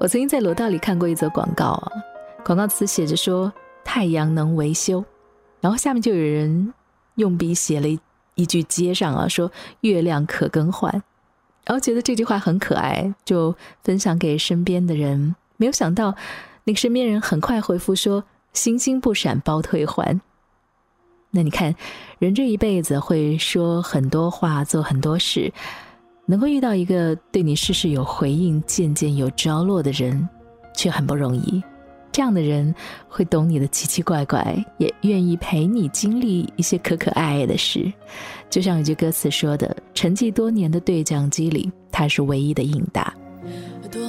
我曾经在罗道里看过一则广告啊，广告词写着说太阳能维修，然后下面就有人用笔写了一句接上啊，说月亮可更换，然后觉得这句话很可爱，就分享给身边的人，没有想到那个身边人很快回复说星星不闪包退还。那你看，人这一辈子会说很多话，做很多事，能够遇到一个对你事事有回应，渐渐有着落的人却很不容易。这样的人会懂你的奇奇怪怪，也愿意陪你经历一些可可爱爱的事。就像有句歌词说的，沉寂多年的对讲机里，他是唯一的应答。